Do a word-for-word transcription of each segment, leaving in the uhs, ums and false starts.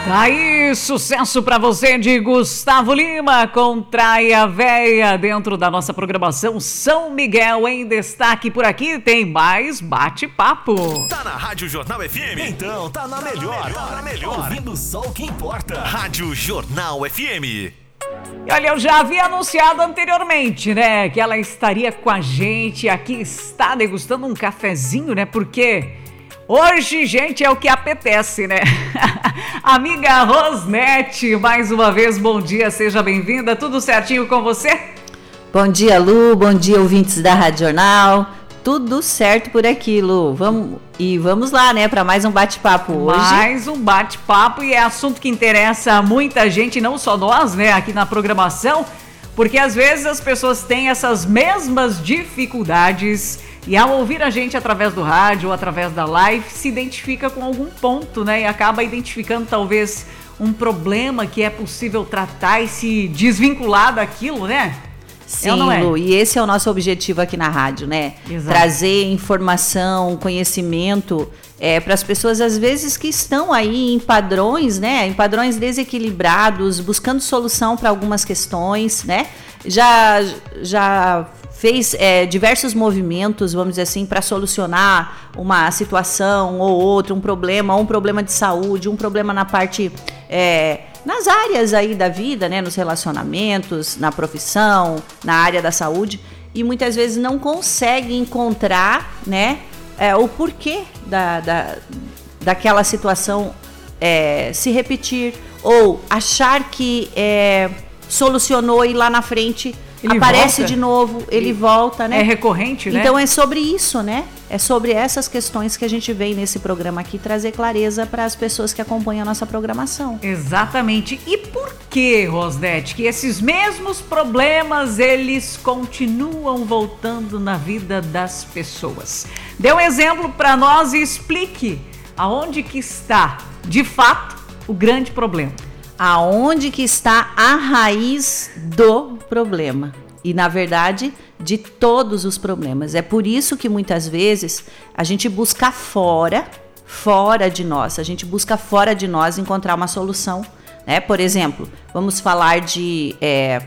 Tá aí, sucesso pra você de Gustavo Lima com Traia Véia dentro da nossa programação São Miguel em destaque. Por aqui tem mais bate-papo. Tá na Rádio Jornal F M? Então tá na melhor, tá na melhor. Ouvindo só o que importa. Rádio Jornal F M. E olha, eu já havia anunciado anteriormente, né, que ela estaria com a gente. Aqui está degustando um cafezinho, né, porque hoje, gente, é o que apetece, né? Amiga Rosnete, mais uma vez, bom dia, seja bem-vinda. Tudo certinho com você? Bom dia, Lu. Bom dia, ouvintes da Rádio Jornal. Tudo certo por aqui, Lu. Vamos, e vamos lá, né, para mais um bate-papo hoje. Mais um bate-papo e é assunto que interessa a muita gente, não só nós, né, aqui na programação, porque às vezes as pessoas têm essas mesmas dificuldades e ao ouvir a gente através do rádio ou através da live, se identifica com algum ponto, né? E acaba identificando talvez um problema que é possível tratar e se desvincular daquilo, né? Sim, é, não é? Lu, e esse é o nosso objetivo aqui na rádio, né? Exato. Trazer informação, conhecimento é, para as pessoas, às vezes, que estão aí em padrões, né? Em padrões desequilibrados, buscando solução para algumas questões, né? Já, já fez é, diversos movimentos, vamos dizer assim, para solucionar uma situação ou outra, um problema, um problema de saúde, um problema na parte, é, nas áreas aí da vida, né, nos relacionamentos, na profissão, na área da saúde, e muitas vezes não consegue encontrar, né, é, o porquê da, da, daquela situação é, se repetir, ou achar que é, solucionou e lá na frente ele aparece volta. de novo, ele, ele volta, né? É recorrente, né? Então é sobre isso, né? É sobre essas questões que a gente vem nesse programa aqui trazer clareza para as pessoas que acompanham a nossa programação. Exatamente. E por que, Rosnete, que esses mesmos problemas, eles continuam voltando na vida das pessoas? Dê um exemplo para nós e explique aonde que está, de fato, o grande problema. Aonde que está a raiz do problema e, na verdade, de todos os problemas. É por isso que muitas vezes a gente busca fora, fora de nós, a gente busca fora de nós encontrar uma solução, né? Por exemplo, vamos falar de, é,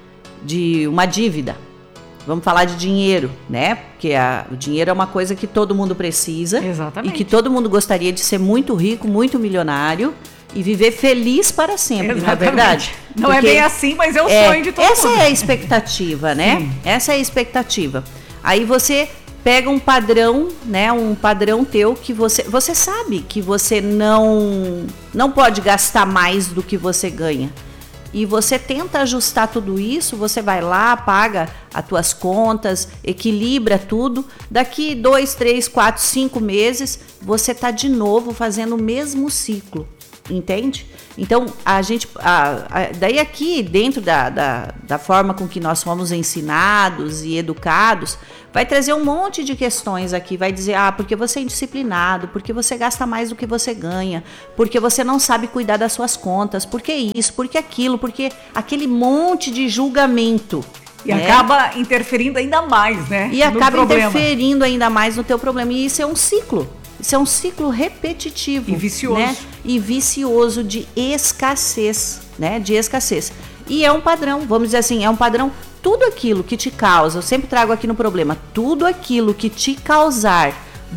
de uma dívida, vamos falar de dinheiro, né? Porque a, o dinheiro é uma coisa que todo mundo precisa. Exatamente. E que todo mundo gostaria de ser muito rico, muito milionário e viver feliz para sempre, Exatamente. Na verdade. Não Porque é bem assim, mas é o é, sonho de todo essa mundo. Essa é a expectativa, né? Sim. Essa é a expectativa. Aí você pega um padrão, né? Um padrão teu que você... Você sabe que você não, não pode gastar mais do que você ganha. E você tenta ajustar tudo isso, você vai lá, paga as tuas contas, equilibra tudo. Daqui dois, três, quatro, cinco meses, você tá de novo fazendo o mesmo ciclo. Entende? Então, a gente, a, a, daí aqui, dentro da, da, da forma com que nós fomos ensinados e educados, vai trazer um monte de questões aqui, vai dizer, ah, porque você é indisciplinado, porque você gasta mais do que você ganha, porque você não sabe cuidar das suas contas, porque isso, porque aquilo, porque aquele monte de julgamento. E né? acaba interferindo ainda mais, né? E acaba problema. interferindo ainda mais no teu problema, e isso é um ciclo. Isso é um ciclo repetitivo. E vicioso. Né? E vicioso de escassez, né? De escassez. E é um padrão, vamos dizer assim, é um padrão, tudo aquilo que te causa, eu sempre trago aqui no problema, tudo aquilo que te causar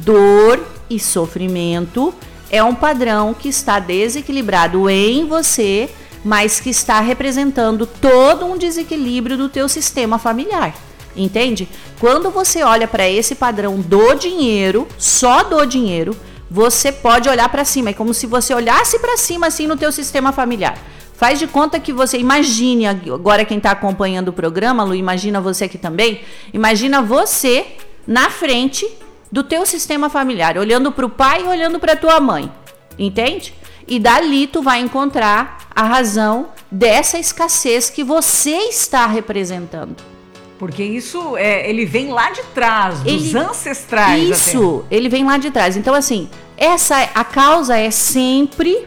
dor e sofrimento é um padrão que está desequilibrado em você, mas que está representando todo um desequilíbrio do teu sistema familiar. Entende? Quando você olha para esse padrão do dinheiro, só do dinheiro, você pode olhar para cima. É como se você olhasse para cima assim no teu sistema familiar. Faz de conta que você, imagine, agora quem está acompanhando o programa, Lu, imagina você aqui também, imagina você na frente do teu sistema familiar, olhando para o pai e olhando para tua mãe. Entende? E dali tu vai encontrar a razão dessa escassez que você está representando. Porque isso, é, ele vem lá de trás, dos ele, ancestrais. Isso, até. ele vem lá de trás. Então, assim, essa, a causa é sempre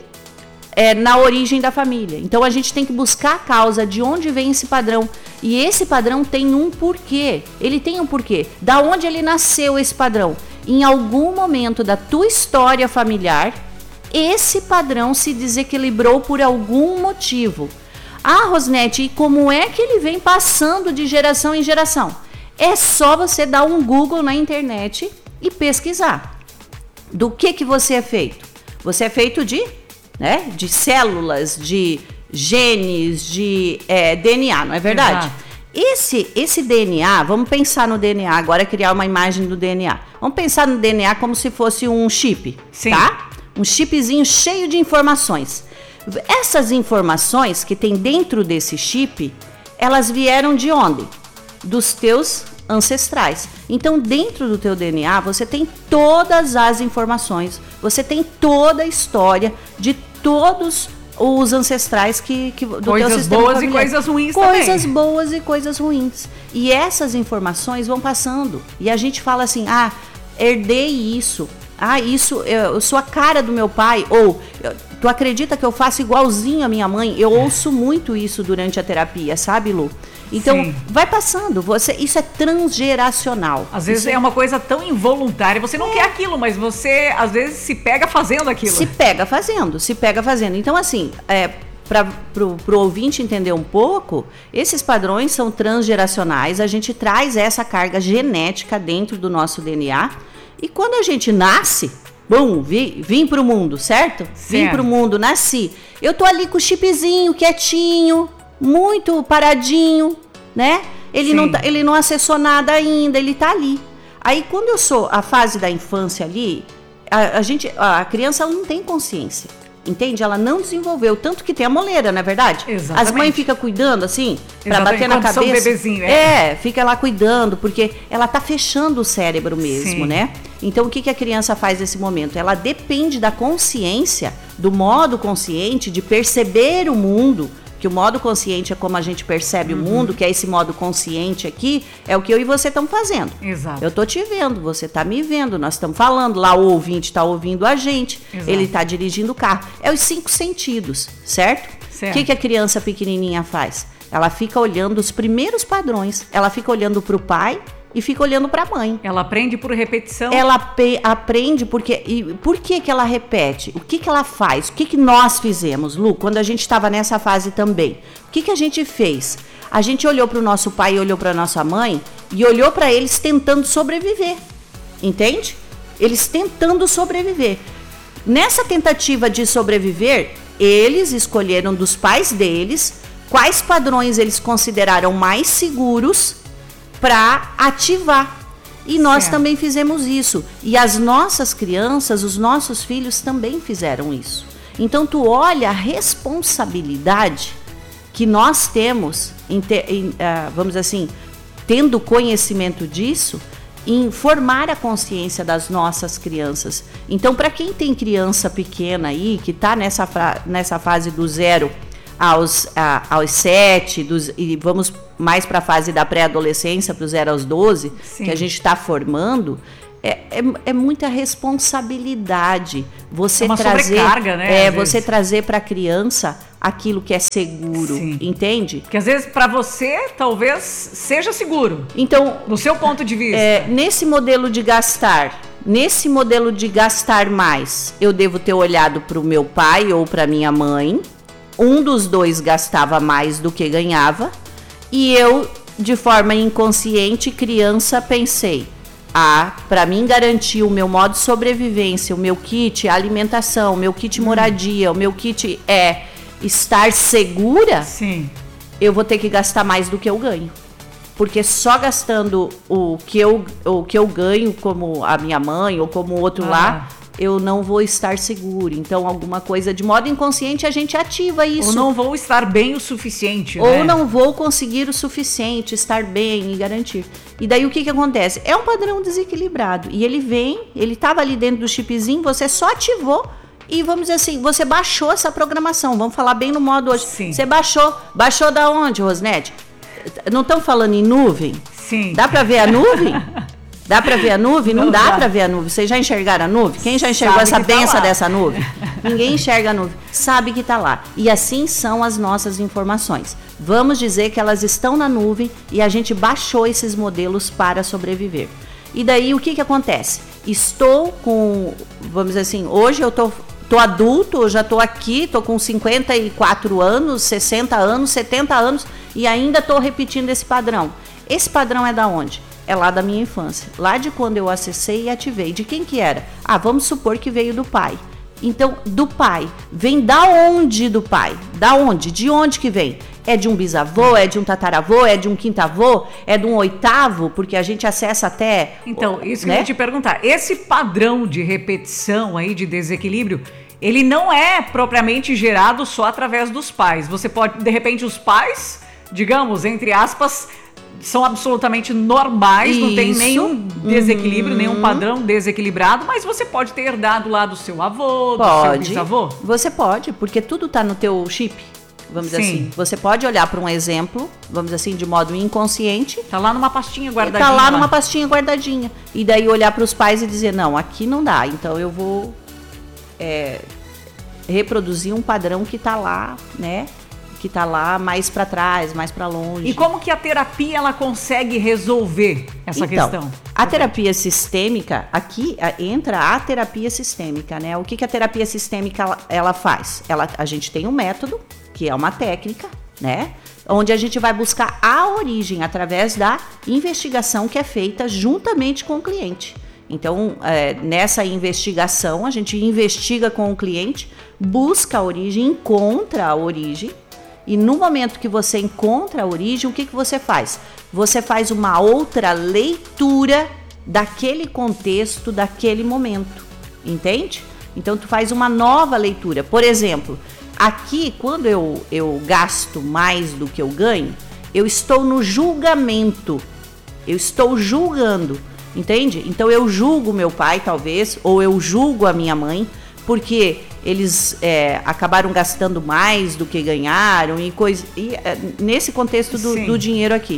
é, na origem da família. Então, a gente tem que buscar a causa, de onde vem esse padrão. E esse padrão tem um porquê. Ele tem um porquê. Da onde ele nasceu esse padrão? Em algum momento da tua história familiar, esse padrão se desequilibrou por algum motivo. Ah, Rosnete, e como é que ele vem passando de geração em geração? É só você dar um Google na internet e pesquisar. Do que que você é feito? Você é feito de, né, de células, de genes, de é, D N A, não é verdade? Exato. Esse, esse D N A, vamos pensar no D N A, agora criar uma imagem do D N A. Vamos pensar no D N A como se fosse um chip, Sim. tá? Um chipzinho cheio de informações. Essas informações que tem dentro desse chip, elas vieram de onde? Dos teus ancestrais. Então, dentro do teu D N A, você tem todas as informações, você tem toda a história de todos os ancestrais que, que do coisas teu sistema boas familiar. E coisas ruins coisas também. boas e coisas ruins. E essas informações vão passando. E a gente fala assim, ah, herdei isso. Ah, isso, eu, eu sou a cara do meu pai. Ou, tu acredita que eu faço igualzinho a minha mãe? Eu ouço muito isso durante a terapia, sabe, Lu? Então, Sim. vai passando. Você, isso é transgeracional. Às vezes isso é uma coisa tão involuntária. Você não é. quer aquilo, mas você, às vezes, se pega fazendo aquilo. Se pega fazendo, se pega fazendo. Então, assim, é, para pro, pro ouvinte entender um pouco, esses padrões são transgeracionais. A gente traz essa carga genética dentro do nosso D N A. E quando a gente nasce, bom, vi, vim pro mundo, certo? certo? Vim pro mundo, nasci. Eu tô ali com o chipzinho, quietinho, muito paradinho, né? Ele não, tá, ele não acessou nada ainda, ele tá ali. Aí, quando eu sou a fase da infância ali, a, a gente, a criança ela não tem consciência, entende? Ela não desenvolveu, tanto que tem a moleira, não é verdade? Exatamente. As mães ficam cuidando assim, pra Exatamente. bater na Quando cabeça. são bebezinho, é. é, fica lá cuidando, porque ela tá fechando o cérebro mesmo, Sim. né? Então, o que, que a criança faz nesse momento? Ela depende da consciência, do modo consciente de perceber o mundo, que o modo consciente é como a gente percebe uhum. o mundo, que é esse modo consciente aqui, é o que eu e você estamos fazendo. Exato. Eu tô te vendo, você tá me vendo, nós estamos falando, lá o ouvinte está ouvindo a gente, Exato. Ele está dirigindo o carro. É os cinco sentidos, certo? Certo. O que, que a criança pequenininha faz? Ela fica olhando os primeiros padrões, ela fica olhando para o pai e fica olhando para a mãe. Ela aprende por repetição? Ela pe- aprende porque... E por que que ela repete? O que que ela faz? O que que nós fizemos, Lu, quando a gente estava nessa fase também? O que que a gente fez? A gente olhou para o nosso pai e olhou para a nossa mãe e olhou para eles tentando sobreviver. Entende? Eles tentando sobreviver. Nessa tentativa de sobreviver, eles escolheram dos pais deles quais padrões eles consideraram mais seguros para ativar. E nós certo. Também fizemos isso. E as nossas crianças, os nossos filhos também fizeram isso. Então, tu olha a responsabilidade que nós temos, em ter, em, uh, vamos dizer assim, tendo conhecimento disso, em formar a consciência das nossas crianças. Então, para quem tem criança pequena aí, que está nessa, nessa fase do zero aos, a, aos sete, dos, e vamos mais para a fase da pré-adolescência, para o zero aos doze, Sim. que a gente está formando, é, é, é muita responsabilidade você é uma trazer, sobrecarga, né, é, você trazer para a criança aquilo que é seguro, Sim. entende? Porque às vezes para você talvez seja seguro. Então, no seu ponto de vista. É, nesse modelo de gastar, nesse modelo de gastar mais, eu devo ter olhado para o meu pai ou para minha mãe. Um dos dois gastava mais do que ganhava e eu, de forma inconsciente, criança, pensei: ah, para mim garantir o meu modo de sobrevivência, o meu kit alimentação, o meu kit moradia, hum. o meu kit é estar segura, Sim. eu vou ter que gastar mais do que eu ganho. Porque só gastando o que eu, o que eu ganho, como a minha mãe ou como o outro ah. lá, eu não vou estar seguro. Então, alguma coisa de modo inconsciente a gente ativa isso. Ou não vou estar bem o suficiente, Ou né? não vou conseguir o suficiente, estar bem e garantir. E daí o que que acontece? É um padrão desequilibrado. E ele vem, ele estava ali dentro do chipzinho, você só ativou e vamos dizer assim, você baixou essa programação. Vamos falar bem no modo hoje. Sim. Você baixou. Baixou da onde, Rosnete? Não estão falando em nuvem? Sim. Dá para ver a nuvem? Dá para ver a nuvem? Não, não dá, dá. para ver a nuvem. Vocês já enxergaram a nuvem? Quem já enxergou Sabe essa benção tá dessa nuvem? Ninguém enxerga a nuvem. Sabe que está lá. E assim são as nossas informações. Vamos dizer que elas estão na nuvem e a gente baixou esses modelos para sobreviver. E daí o que que acontece? Estou com, vamos dizer assim, hoje eu estou tô adulto, já tô aqui, tô com cinquenta e quatro anos, sessenta anos, setenta anos e ainda tô repetindo esse padrão. Esse padrão é da onde? É lá da minha infância, lá de quando eu acessei e ativei. De quem que era? Ah, vamos supor que veio do pai. Então, do pai, vem da onde do pai? Da onde? De onde que vem? É de um bisavô, é de um tataravô, é de um quintavô, é de um oitavo, porque a gente acessa até... Então, isso que né? eu ia te perguntar. Esse padrão de repetição aí, de desequilíbrio, ele não é propriamente gerado só através dos pais. Você pode, de repente, os pais, digamos, entre aspas... são absolutamente normais, Isso. não tem nenhum desequilíbrio, uhum. nenhum padrão desequilibrado, mas você pode ter herdado lá do seu avô, pode. do seu bisavô? Você pode, porque tudo tá no teu chip, vamos Sim. dizer assim. Você pode olhar para um exemplo, vamos dizer assim, de modo inconsciente. Tá lá numa pastinha guardadinha. Tá lá numa pastinha guardadinha. E daí olhar para os pais e dizer, não, aqui não dá, então eu vou é, reproduzir um padrão que tá lá, né? que tá lá mais para trás, mais para longe. E como que a terapia ela consegue resolver essa então, questão? A terapia sistêmica, aqui entra a terapia sistêmica, né? O que que a terapia sistêmica ela, ela faz? Ela, a gente tem um método, que é uma técnica, né? Onde a gente vai buscar a origem através da investigação que é feita juntamente com o cliente. Então, é, nessa investigação, a gente investiga com o cliente, busca a origem, encontra a origem. E no momento que você encontra a origem, o que, que você faz? Você faz uma outra leitura daquele contexto, daquele momento, entende? Então, tu faz uma nova leitura. Por exemplo, aqui, quando eu, eu gasto mais do que eu ganho, eu estou no julgamento, eu estou julgando, entende? Então, eu julgo meu pai, talvez, ou eu julgo a minha mãe, porque eles é, acabaram gastando mais do que ganharam e coisa. E é, nesse contexto do, do dinheiro aqui.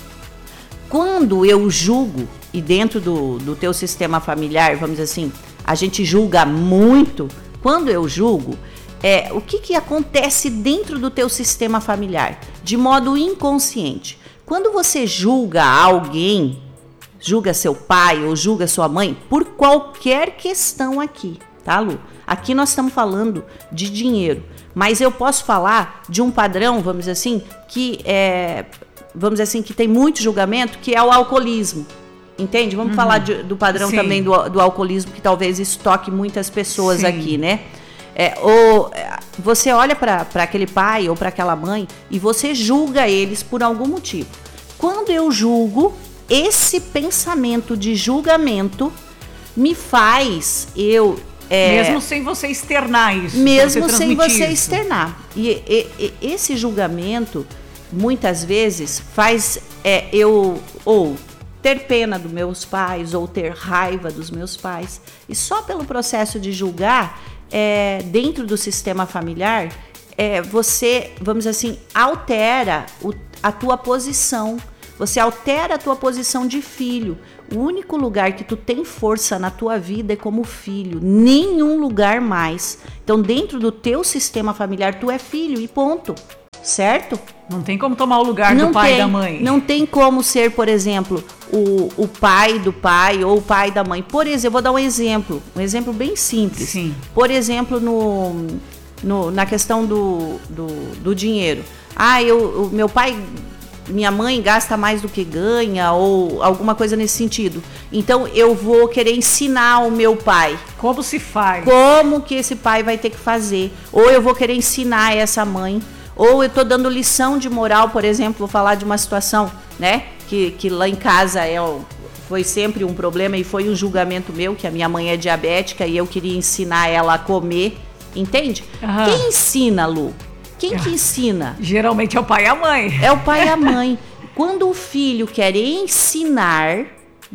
Quando eu julgo, e dentro do, do teu sistema familiar, vamos dizer assim, a gente julga muito. Quando eu julgo, é, o que, que acontece dentro do teu sistema familiar? De modo inconsciente. Quando você julga alguém, julga seu pai ou julga sua mãe, por qualquer questão aqui, tá, Lu? Aqui nós estamos falando de dinheiro, mas eu posso falar de um padrão, vamos dizer assim, que é, vamos dizer assim, que tem muito julgamento, que é o alcoolismo, entende? Vamos uhum. falar de, do padrão Sim. também do, do alcoolismo, que talvez isso toque muitas pessoas Sim. aqui, né? É, ou você olha para aquele pai ou para aquela mãe e você julga eles por algum motivo. Quando eu julgo, esse pensamento de julgamento me faz eu... É, mesmo sem você externar isso. Mesmo você sem você isso. externar. E, e, e esse julgamento, muitas vezes, faz é, eu ou ter pena dos meus pais, ou ter raiva dos meus pais. E só pelo processo de julgar, é, dentro do sistema familiar, é, você, vamos dizer assim, altera o, a tua posição. Você altera a tua posição de filho. O único lugar que tu tem força na tua vida é como filho. Nenhum lugar mais. Então, dentro do teu sistema familiar, tu é filho e ponto. Certo? Não tem como tomar o lugar não do pai tem, e da mãe. Não tem como ser, por exemplo, o, o pai do pai ou o pai da mãe. Por exemplo, eu vou dar um exemplo. Um exemplo bem simples. Sim. Por exemplo, no, no, na questão do, do, do dinheiro. Ah, eu, o meu pai... minha mãe gasta mais do que ganha ou alguma coisa nesse sentido. Então eu vou querer ensinar o meu pai. Como se faz? Como que esse pai vai ter que fazer. Ou eu vou querer ensinar essa mãe. Ou eu tô dando lição de moral, por exemplo, vou falar de uma situação, né? Que, que lá em casa é, foi sempre um problema e foi um julgamento meu, que a minha mãe é diabética e eu queria ensinar ela a comer. Entende? Uhum. Quem ensina, Lu? Quem que ensina? Geralmente é o pai e a mãe. É o pai e a mãe. Quando o filho quer ensinar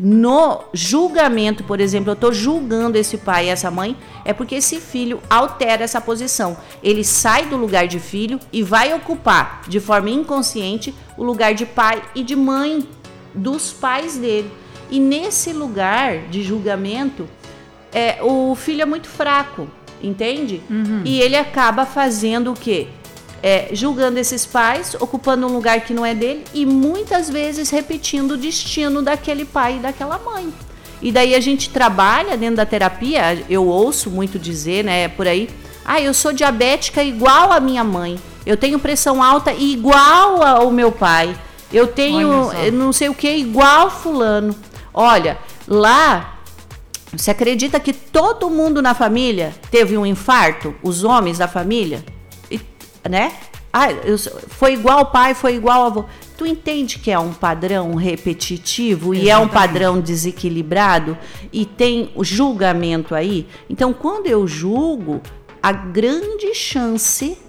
no julgamento, por exemplo, eu estou julgando esse pai e essa mãe, é porque esse filho altera essa posição. Ele sai do lugar de filho e vai ocupar, de forma inconsciente, o lugar de pai e de mãe dos pais dele. E nesse lugar de julgamento, é, o filho é muito fraco, entende? Uhum. E ele acaba fazendo o quê? É, julgando esses pais, ocupando um lugar que não é dele e muitas vezes repetindo o destino daquele pai e daquela mãe. E daí a gente trabalha dentro da terapia, eu ouço muito dizer, né, por aí, ah, eu sou diabética igual a minha mãe, eu tenho pressão alta igual ao meu pai, eu tenho não sei o que igual fulano. Olha, lá, você acredita que todo mundo na família teve um infarto? Os homens da família? E, né? Ah, eu, foi igual ao pai, foi igual ao avô. Tu entende que é um padrão repetitivo e é um padrão desequilibrado e tem o julgamento aí? Então, quando eu julgo, a grande chance,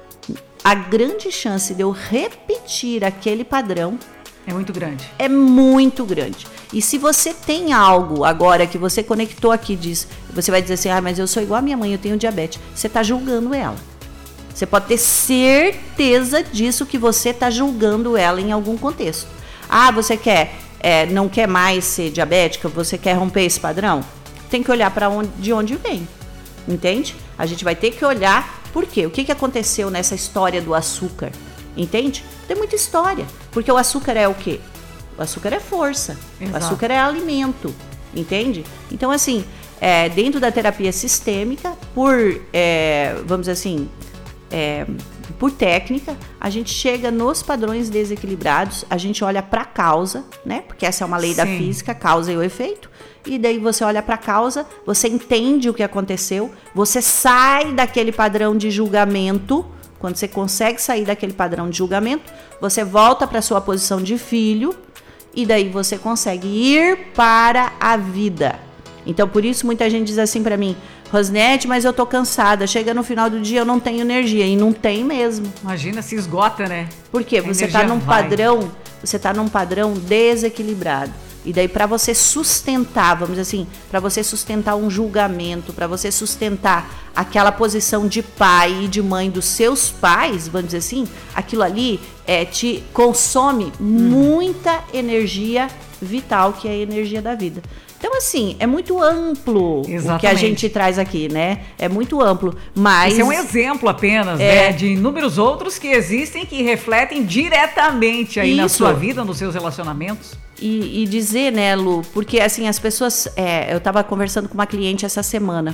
a grande chance de eu repetir aquele padrão é muito grande. É muito grande. E se você tem algo agora que você conectou aqui, diz, você vai dizer assim, ah, mas eu sou igual a minha mãe, eu tenho diabetes. Você está julgando ela. Você pode ter certeza disso, que você está julgando ela em algum contexto. Ah, você quer, é, não quer mais ser diabética, você quer romper esse padrão? Tem que olhar para onde, de onde vem, entende? A gente vai ter que olhar por quê? O que, que aconteceu nessa história do açúcar, entende? Tem muita história, porque o açúcar é o quê? O açúcar é força, Exato. O açúcar é alimento, entende? Então, assim, é, dentro da terapia sistêmica, por, é, vamos dizer assim, É, por técnica, a gente chega nos padrões desequilibrados, a gente olha para a causa, né? Porque essa é uma lei Sim. da física, causa e o efeito. E daí você olha para a causa, você entende o que aconteceu, você sai daquele padrão de julgamento. Quando você consegue sair daquele padrão de julgamento, você volta para sua posição de filho e daí você consegue ir para a vida. Então, por isso, muita gente diz assim para mim, Rosnete, mas eu tô cansada, chega no final do dia eu não tenho energia, e não tem mesmo. Imagina, se esgota, né? Por quê? Você tá num vai. padrão, você tá num padrão desequilibrado. E daí para você sustentar, vamos dizer assim, para você sustentar um julgamento, para você sustentar aquela posição de pai e de mãe dos seus pais, vamos dizer assim, aquilo ali é, te consome hum. muita energia vital, que é a energia da vida. Então, assim, é muito amplo Exatamente. o que a gente traz aqui, né? É muito amplo, mas... Esse é um exemplo apenas, é... né? De inúmeros outros que existem, que refletem diretamente aí Isso. na sua vida, nos seus relacionamentos. E, e dizer, né, Lu, porque, assim, as pessoas... É, eu estava conversando com uma cliente essa semana.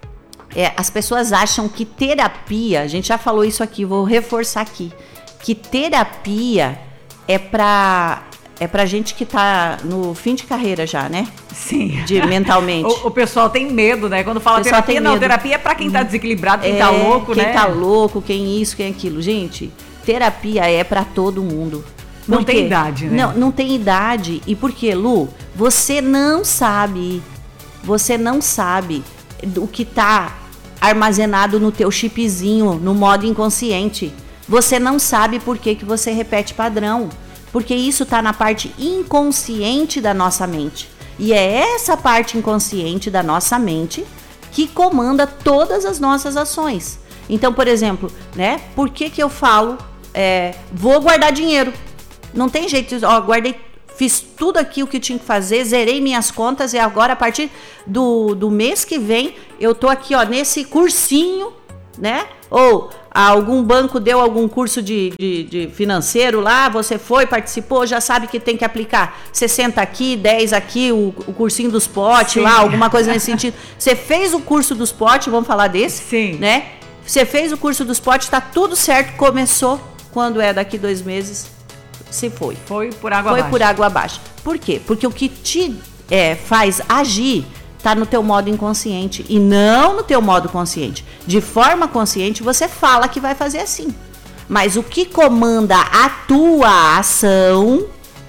É, as pessoas acham que terapia... A gente já falou isso aqui, vou reforçar aqui. Que terapia é pra... É pra gente que tá no fim de carreira já, né? Sim. De, mentalmente. o, o pessoal tem medo, né? Quando fala terapia, não, terapia é pra quem tá desequilibrado, quem é, tá louco, quem né? Quem tá louco, quem isso, quem aquilo. Gente, terapia é pra todo mundo. Não tem idade, né? Não, não tem idade. E por quê, Lu? Você não sabe, você não sabe o que tá armazenado no teu chipzinho, no modo inconsciente. Você não sabe por que que você repete padrão. Porque isso está na parte inconsciente da nossa mente. E é essa parte inconsciente da nossa mente que comanda todas as nossas ações. Então, por exemplo, né? Por que que eu falo, é, vou guardar dinheiro? Não tem jeito, ó, guardei, fiz tudo aqui o que tinha que fazer, zerei minhas contas e agora a partir do, do mês que vem eu tô aqui, ó, nesse cursinho, né? Ou algum banco deu algum curso de, de, de financeiro lá, você foi, participou, já sabe que tem que aplicar sessenta aqui, dez aqui, o, o cursinho dos potes lá, alguma coisa nesse sentido. Você fez o curso dos potes, vamos falar desse? Sim. Né? Você fez o curso dos potes, tá tudo certo, começou, quando é daqui dois meses, se foi. Foi por água foi abaixo. Foi por água abaixo. Por quê? Porque o que te é, faz agir tá no teu modo inconsciente e não no teu modo consciente. De forma consciente, você fala que vai fazer assim. Mas o que comanda a tua ação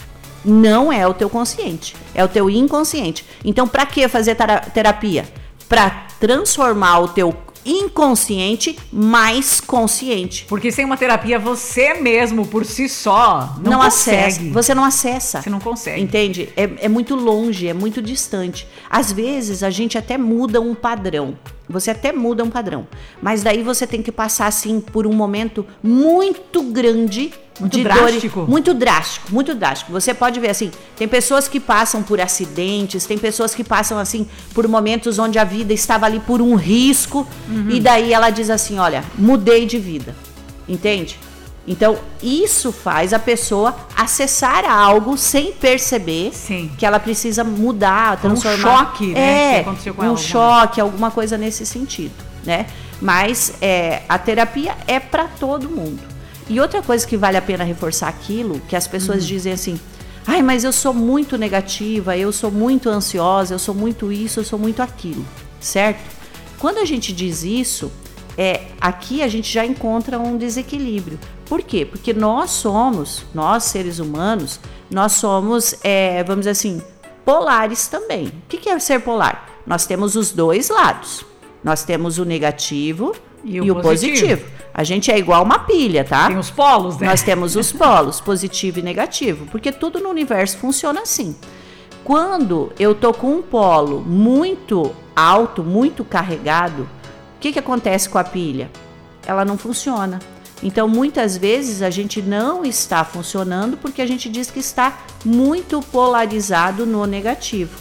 não é o teu consciente, é o teu inconsciente. Então, para que fazer terapia? Para transformar o teu inconsciente mais consciente. Porque sem uma terapia, você mesmo, por si só, não, não consegue. Acessa. Você não acessa. Você não consegue. Entende? É, é muito longe, é muito distante. Às vezes, a gente até muda um padrão. Você até muda um padrão. Mas daí você tem que passar, assim, por um momento muito grande... Muito de drástico. Dor, muito drástico, muito drástico. Você pode ver assim, tem pessoas que passam por acidentes, tem pessoas que passam assim por momentos onde a vida estava ali por um risco, uhum. E daí ela diz assim, olha, mudei de vida, entende? Então, isso faz a pessoa acessar algo sem perceber Sim. que ela precisa mudar, transformar. Um choque, né? É, que aconteceu com um ela, choque, alguma coisa nesse sentido, né? Mas é, a terapia é para todo mundo. E outra coisa que vale a pena reforçar aquilo, que as pessoas uhum. dizem assim, ai, mas eu sou muito negativa, eu sou muito ansiosa, eu sou muito isso, eu sou muito aquilo, certo? Quando a gente diz isso, é, aqui a gente já encontra um desequilíbrio. Por quê? Porque nós somos, nós seres humanos, nós somos, é, vamos dizer assim, polares também. O que é ser polar? Nós temos os dois lados. Nós temos o negativo e o, e o positivo. positivo. A gente é igual uma pilha, tá? Tem os polos, né? Nós temos os polos, positivo e negativo, porque tudo no universo funciona assim. Quando eu tô com um polo muito alto, muito carregado, o que que acontece com a pilha? Ela não funciona. Então, muitas vezes a gente não está funcionando porque a gente diz que está muito polarizado no negativo.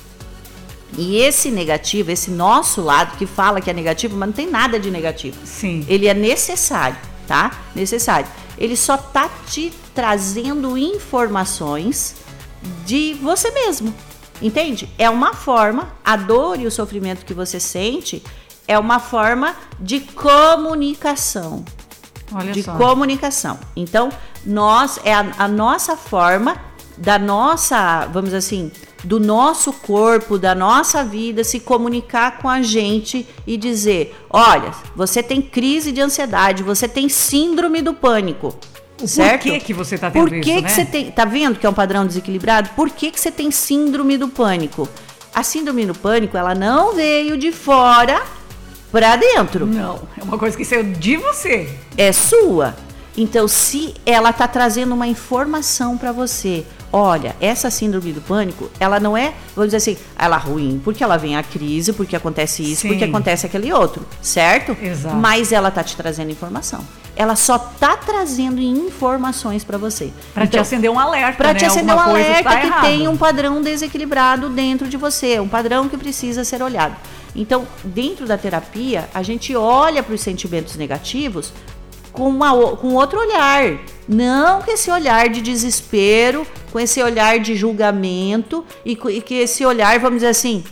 E esse negativo, esse nosso lado que fala que é negativo, mas não tem nada de negativo. Sim. Ele é necessário, tá? Necessário. Ele só tá te trazendo informações de você mesmo, entende? É uma forma, a dor e o sofrimento que você sente é uma forma de comunicação. Olha de só. comunicação. Então, nós é a, a nossa forma da nossa, vamos dizer assim, do nosso corpo, da nossa vida se comunicar com a gente e dizer, olha, você tem crise de ansiedade, você tem síndrome do pânico. Certo? Por que que você tá tendo Por que isso, que né? você tem, tá vendo que é um padrão desequilibrado? Por que que você tem síndrome do pânico? A síndrome do pânico, ela não veio de fora para dentro. Não, é uma coisa que saiu de você. É sua. Então, se ela tá trazendo uma informação para você, olha, essa síndrome do pânico, ela não é, vamos dizer assim, ela é ruim, porque ela vem a crise, porque acontece isso, Sim. porque acontece aquele outro, certo? Exato. Mas ela tá te trazendo informação. Ela só tá trazendo informações para você. Para então, te acender um alerta, Para né? te acender um Alguma coisa alerta tá que errado. tem um padrão desequilibrado dentro de você, um padrão que precisa ser olhado. Então, dentro da terapia, a gente olha para os sentimentos negativos com, uma, com outro olhar. Não com esse olhar de desespero, com esse olhar de julgamento e com e que esse olhar, vamos dizer assim,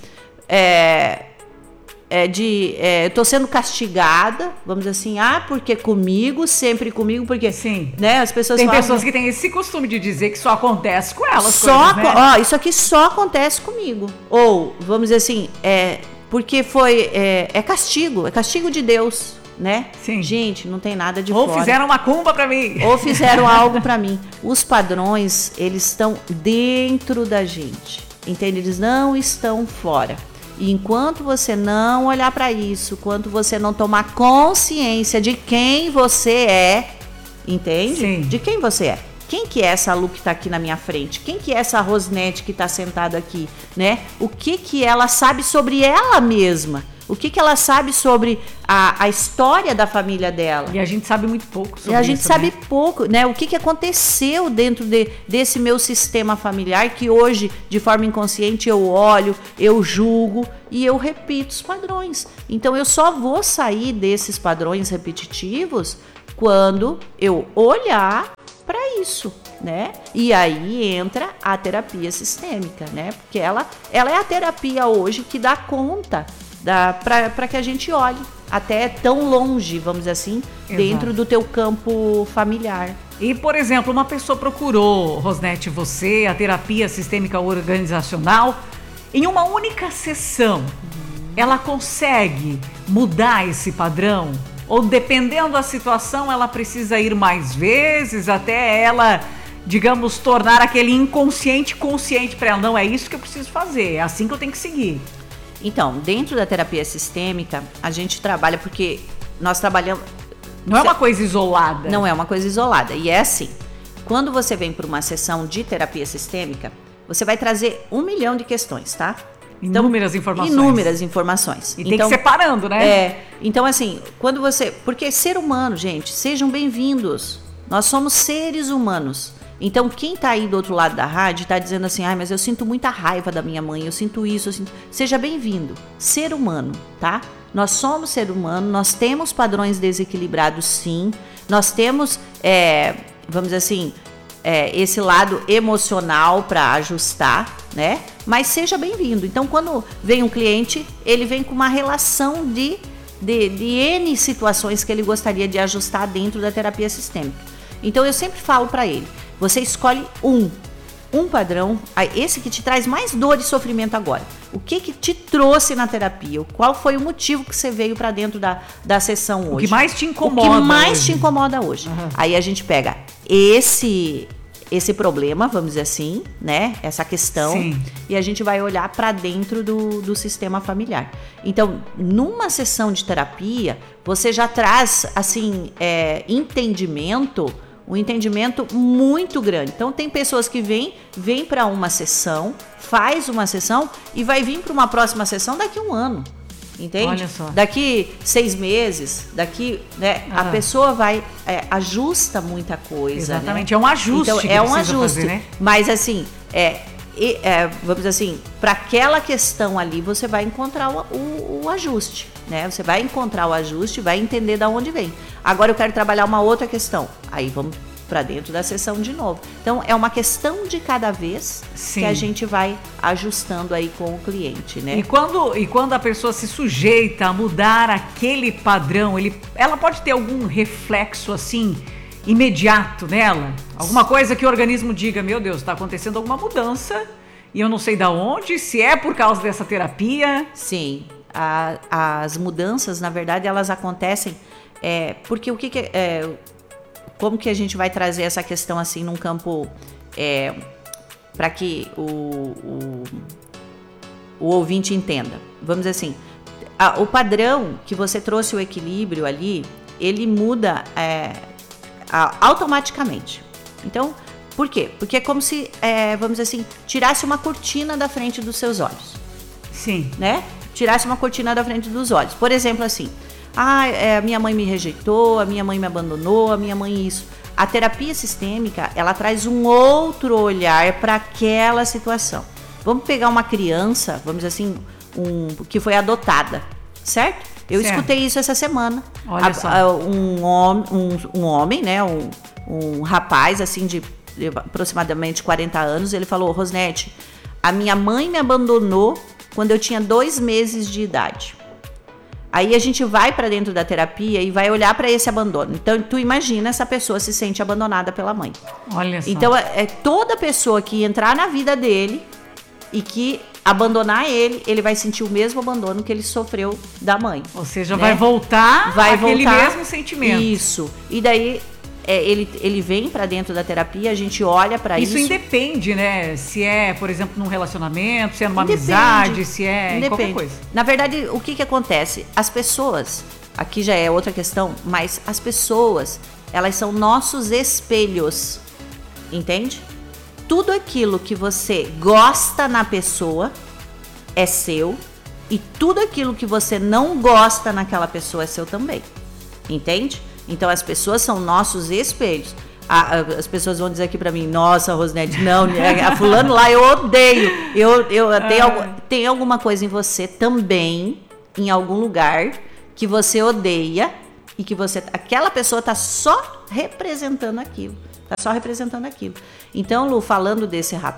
é, é de é, eu tô sendo castigada, vamos dizer assim, ah, porque comigo, sempre comigo, porque Sim. né, as pessoas Tem falam, pessoas que têm esse costume de dizer que só acontece com elas. só, coisas, né? ó, isso aqui só acontece comigo. Ou, vamos dizer assim, é porque foi é, é castigo, é castigo de Deus, né? Sim. Gente, não tem nada de Ou fora. fizeram uma cumba pra mim. Ou fizeram algo pra mim. Os padrões, eles estão dentro da gente, entende? Eles não estão fora. E enquanto você não olhar pra isso, enquanto você não tomar consciência de quem você é, entende? Sim. De quem você é. Quem que é essa Lu que tá aqui na minha frente? Quem que é essa Rosnete que tá sentada aqui, né? O que que ela sabe sobre ela mesma? O que que ela sabe sobre a, a história da família dela? E a gente sabe muito pouco sobre E a gente isso, sabe né? pouco, né? O que que aconteceu dentro de, desse meu sistema familiar que hoje, de forma inconsciente, eu olho, eu julgo e eu repito os padrões. Então, eu só vou sair desses padrões repetitivos quando eu olhar para isso, né? E aí entra a terapia sistêmica, né? Porque ela, ela é a terapia hoje que dá conta para que a gente olhe até tão longe, vamos dizer assim, Exato. Dentro do teu campo familiar. E, por exemplo, uma pessoa procurou, Rosnete, você, a terapia sistêmica organizacional, em uma única sessão, ela consegue mudar esse padrão? Ou, dependendo da situação, ela precisa ir mais vezes até ela, digamos, tornar aquele inconsciente consciente para ela? Não, é isso que eu preciso fazer, é assim que eu tenho que seguir. Então, dentro da terapia sistêmica, a gente trabalha porque nós trabalhamos... Não é uma coisa isolada. Não é uma coisa isolada. E é assim, quando você vem para uma sessão de terapia sistêmica, você vai trazer um milhão de questões, tá? Então, inúmeras informações. Inúmeras informações. E tem então, que ir separando, né? É. Então, assim, quando você... Porque ser humano, gente, sejam bem-vindos. Nós somos seres humanos. Então, quem tá aí do outro lado da rádio tá dizendo assim, ai, mas eu sinto muita raiva da minha mãe, eu sinto isso, eu sinto... Seja bem-vindo. Ser humano, tá? Nós somos ser humano, nós temos padrões desequilibrados, sim. Nós temos, é, vamos dizer assim, é, esse lado emocional para ajustar, né? Mas seja bem-vindo. Então, quando vem um cliente, ele vem com uma relação de, de, de N situações que ele gostaria de ajustar dentro da terapia sistêmica. Então, eu sempre falo para ele, você escolhe um, um padrão, esse que te traz mais dor e sofrimento agora. O que que te trouxe na terapia? Qual foi o motivo que você veio para dentro da, da sessão hoje? O que mais te incomoda O que mais hoje. te incomoda hoje. Uhum. Aí a gente pega esse... esse problema, vamos dizer assim, né? Essa questão. Sim. E a gente vai olhar para dentro do, do sistema familiar. Então, numa sessão de terapia, você já traz, assim, é, entendimento, um entendimento muito grande. Então, tem pessoas que vêm, vêm para uma sessão, faz uma sessão e vai vir para uma próxima sessão daqui a um ano. Entende? Olha só. Daqui seis meses, daqui, né? Ah. A pessoa vai, é, ajusta muita coisa. Exatamente, né? é um ajuste Então, que é um precisa ajuste. fazer, né? Mas assim, é, é, vamos dizer assim, para aquela questão ali, você vai encontrar o, o, o ajuste, né? Você vai encontrar o ajuste, vai entender de onde vem. Agora eu quero trabalhar uma outra questão. Aí vamos para dentro da sessão de novo. Então, é uma questão de cada vez. Sim. Que a gente vai ajustando aí com o cliente, né? E quando, e quando a pessoa se sujeita a mudar aquele padrão, ele, ela pode ter algum reflexo, assim, imediato nela? Alguma coisa que o organismo diga, meu Deus, está acontecendo alguma mudança e eu não sei da onde, se é por causa dessa terapia. Sim, a, as mudanças, na verdade, elas acontecem é, porque o que, que é... Como que a gente vai trazer essa questão assim num campo é, para que o, o, o ouvinte entenda? Vamos dizer assim, a, o padrão que você trouxe o equilíbrio ali, ele muda é, a, automaticamente. Então, por quê? Porque é como se, é, vamos dizer assim, tirasse uma cortina da frente dos seus olhos. Sim. Né? Tirasse uma cortina da frente dos olhos. Por exemplo, assim... Ah, é, a minha mãe me rejeitou, a minha mãe me abandonou, a minha mãe isso. A terapia sistêmica, ela traz um outro olhar para aquela situação. Vamos pegar uma criança, vamos dizer assim, um, que foi adotada, certo? Eu certo. escutei isso essa semana. Olha a, só. A, um, hom, um, um homem, né, um, um rapaz assim de, de aproximadamente quarenta anos, ele falou, Rosnete, a minha mãe me abandonou quando eu tinha dois meses de idade. Aí a gente vai para dentro da terapia e vai olhar para esse abandono. Então, tu imagina essa pessoa se sente abandonada pela mãe. Olha só. Então, é, é toda pessoa que entrar na vida dele e que abandonar ele, ele vai sentir o mesmo abandono que ele sofreu da mãe. Ou seja, né? vai voltar vai aquele voltar, mesmo sentimento. Isso. E daí... É, ele, ele vem para dentro da terapia, a gente olha para isso. Isso independe, né? Se é, por exemplo, num relacionamento, se é numa Independe. amizade, se é Independe. em qualquer coisa. Na verdade, o que que acontece? As pessoas, aqui já é outra questão, mas as pessoas, elas são nossos espelhos, entende? Tudo aquilo que você gosta na pessoa é seu e tudo aquilo que você não gosta naquela pessoa é seu também, entende? Então, as pessoas são nossos espelhos. As pessoas vão dizer aqui pra mim, nossa, Rosnete, não, a fulano lá eu odeio. Eu, eu tenho, algum, tem alguma coisa em você também, em algum lugar, que você odeia e que você, aquela pessoa tá só representando aquilo. Tá só representando aquilo. Então, Lu, falando desse rapaz,